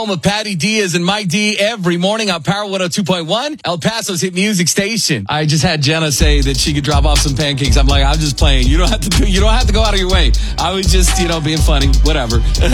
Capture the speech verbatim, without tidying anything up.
home of Patty Diaz and Mike D every morning on Power one oh two point one, El Paso's hit music station. I just had Jenna say that she could drop off some pancakes. I'm like, I'm just playing. You don't have to do, you don't have to go out of your way. I was just, you know, being funny, whatever.